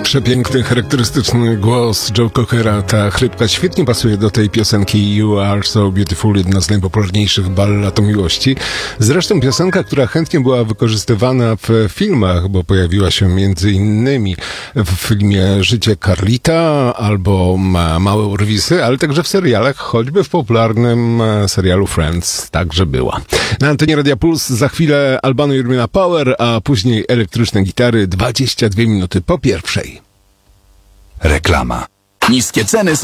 Przepiękny, charakterystyczny głos Joe Cockera. Ta chrypka świetnie pasuje do tej piosenki You Are So Beautiful, jedna z najpopularniejszych ballad o miłości. Zresztą piosenka, która chętnie była wykorzystywana w filmach, bo pojawiła się między innymi w filmie Życie Carlita albo Małe Urwisy, ale także w serialach, choćby w popularnym serialu Friends także była. Na antenie Radia Puls za chwilę Albano Irmina Power, a później elektryczne gitary 22 minuty po pierwszej. Reklama. Niskie ceny są